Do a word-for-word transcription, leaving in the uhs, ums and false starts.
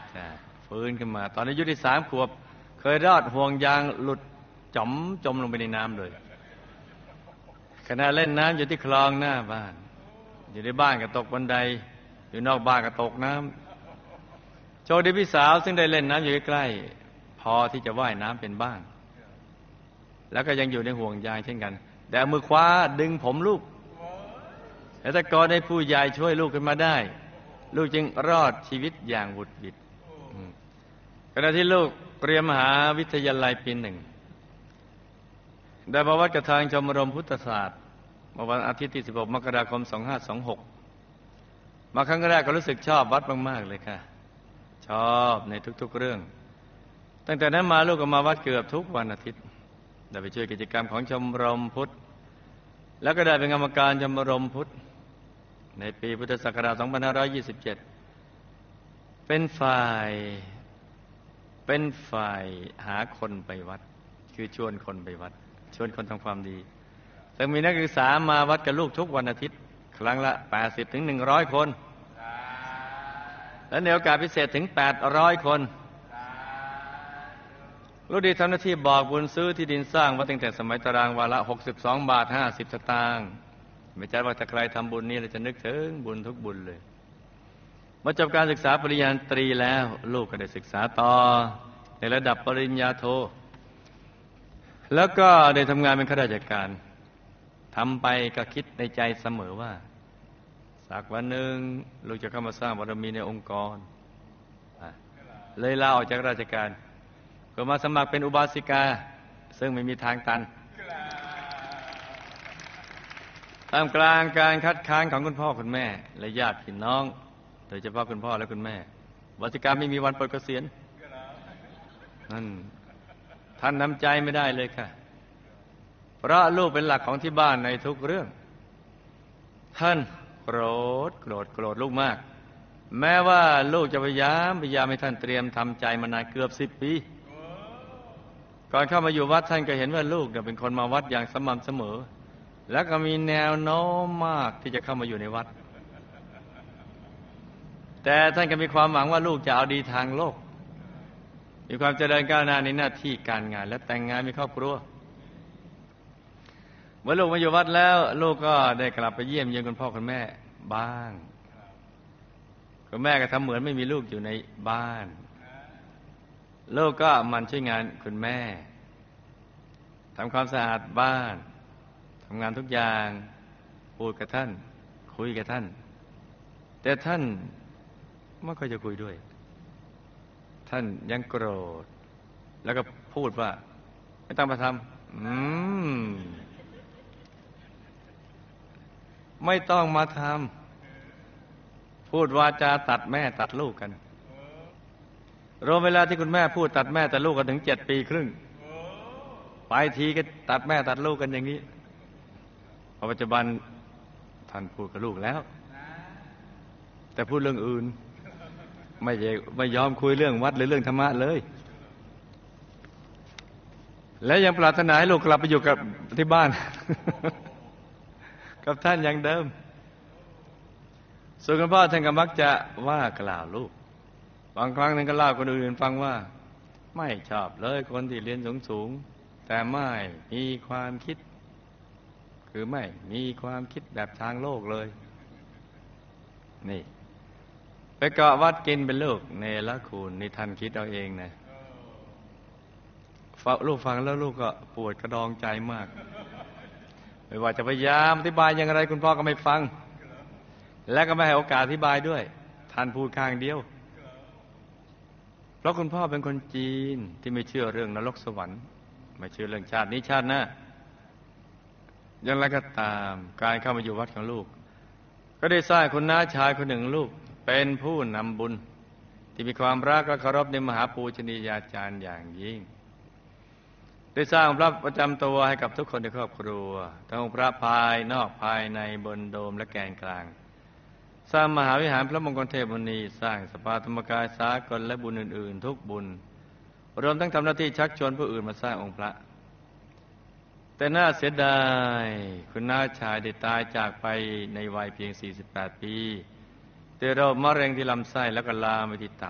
ใช่ฟื้นขึ้นมาตอนอายุที่สามขวบเคยรอดห่วงยางหลุดจ๋อมจมลงไปในน้ำเลยขณะเล่นน้ำอยู่ที่คลองหน้าบ้านอยู่ในบ้านก็ตกบันไดอยู่นอกบ้านก็ตกน้ำโชคดีพี่สาวซึ่งได้เล่นน้ำอยู่ใกล้ๆพอที่จะว่ายน้ำเป็นบ้างแล้วก็ยังอยู่ในห่วงยางเช่นกันแต่มือคว้าดึงผมลูกแล้วตะโกนให้ผู้ใหญ่ช่วยลูกขึ้นมาได้ลูกจึงรอดชีวิตอย่างหวุดหวิดขณะที่ลูกเตรียมมหาวิทยาลัยปีหนึ่งได้มาวัดกับทางชมรมพุทธศาสตร์เมื่อวันอาทิตย์ที่สิบหกมกราคมสองพันห้าร้อยยี่สิบหกมาครั้งแรกก็รู้สึกชอบวัดมากๆเลยค่ะชอบในทุกๆเรื่องตั้งแต่นั้นมาลูกก็มาวัดเกือบทุกวันอาทิตย์ได้ไปช่วยกิจกรรมของชมรมพุทธแล้วก็ได้เป็นกรรมการชมรมพุทธในปีพุทธศักราชสองพันห้าร้อยยี่สิบเจ็ดเป็นฝ่ายเป็นฝ่ายหาคนไปวัดคือชวนคนไปวัดชวนคนทำความดีซึ่งมีนักศึกษามาวัดกับลูกทุกวันอาทิตย์ครั้งละแปดสิบถึงหนึ่งร้อยคนและในโอกาสพิเศษถึงแปดร้อยคนลูกดีทำหน้าที่บอกบุญซื้อที่ดินสร้างวัดตั้งแต่สมัยตารางวาละหกสิบสองบาทห้าสิบสตางค์ไม่ใช่ว่าถ้าใครทำบุญนี้เราจะนึกถึงบุญทุกบุญเลยมาจบการศึกษาปริญญาตรีแล้วลูกก็ได้ศึกษาต่อในระดับปริญญาโทแล้วก็ได้ทำงานเป็นข้าราชการทำไปก็คิดในใจเสมอว่าสักวันหนึ่งลูกจะเข้ามาสร้างบารมีในองค์กรเลยลาออกจากราชการก็มาสมัครเป็นอุบาสิกาซึ่งไม่มีทางตันท่ามกลางการคัดค้านของคุณพ่อคุณแม่และญาติพี่น้องโดยเฉพาะคุณพ่อและคุณแม่อุบาสิกาไม่มีวันปลดเกษียณนั่นท่านน้ำใจไม่ได้เลยค่ะเพราะลูกเป็นหลักของที่บ้านในทุกเรื่องท่านโกรธโกรธโกรธลูกมากแม้ว่าลูกจะพยายามพยายามให้ท่านเตรียมทำใจมานานเกือบสิบปีก่อนเข้ามาอยู่วัดท่านก็เห็นว่าลูกเป็นคนมาวัดอย่างสม่ำเสมอและก็มีแนวโน้มมากที่จะเข้ามาอยู่ในวัดแต่ท่านก็มีความหวังว่าลูกจะเอาดีทางโลกมีความเจริญก้าวหน้าในหน้าที่การงานและแต่งงานมีครอบครัวเมื่อลูกมาอยู่วัดแล้วลูกก็ได้กลับไปเยี่ยมเยียนคุณพ่อคุณแม่บ้างคุณแม่ก็ทำเหมือนไม่มีลูกอยู่ในบ้านลูกก็มันช่วยงานคุณแม่ทำความสะอาดบ้านทำงานทุกอย่างพูดกับท่านคุยกับท่านแต่ท่านไม่ค่อยจะคุยด้วยท่านยังโกรธแล้วก็พูดว่าไม่ต้องมาทำอืมไม่ต้องมาทำพูดวาจาตัดแม่ตัดลูกกันรวมเวลาที่คุณแม่พูดตัดแม่ตัดลูกกันถึงเจ็ดปีครึ่งไปทีก็ตัดแม่ตัดลูกกันอย่างนี้พอปัจจุบันท่านพูดกับลูกแล้วแต่พูดเรื่องอื่นไม่ไม่ยอมคุยเรื่องวัดหรือเรื่องธรรมะเลยและยังปรารถนาให้ลูกกลับไปอยู่กับที่บ้าน กับท่านอย่างเดิมส่วนคุณพ่อท่านก็มักจะว่ากล่าวลูกบางครั้งท่านก็เล่าคนอื่นฟังว่าไม่ชอบเลยคนที่เรียนสูงๆแต่ไม่มีความคิดคือไม่มีความคิดแบบทางโลกเลยนี่ไปเกาะวัดกินเป็นลูกเนรคุณนี่ท่านคิดเอาเองนะฟังลูกฟังแล้วลูกก็ปวดกระดองใจมากไม่ว่าจะพยายามอธิบายอย่างไรคุณพ่อก็ไม่ฟังและก็ไม่ให้โอกาสอธิบายด้วยท่านพูดข้างเดียวเพราะคุณพ่อเป็นคนจีนที่ไม่เชื่อเรื่องนรกสวรรค์ไม่เชื่อเรื่องชาตินี้ชาติหน้าอย่างไรก็ตามการเข้ามาอยู่วัดของลูกก็ได้สร้างคุณน้าชายคนหนึ่งลูกเป็นผู้นำบุญที่มีความรักและเคารพในมหาปูชนียาจารย์อย่างยิ่งได้สร้างพระประจำตัวให้กับทุกคนในครอบครัวทั้งพระภายนอกภายในบนโดมและแกนกลางสร้างมหาวิหารพระมงคลเทพมุนีสร้างสภาธรรมกายสากลและบุญอื่นๆทุกบุญรวมทั้งทำหน้าที่ชักชวนผู้อื่นมาสร้างองค์พระแต่น่าเสียดายคุณน้าชายได้ตายจากไปในวัยเพียงสี่สิบแปดปีด้วยโรคมะเร็งที่ลำไส้แล้วก็ลามไปที่ตับ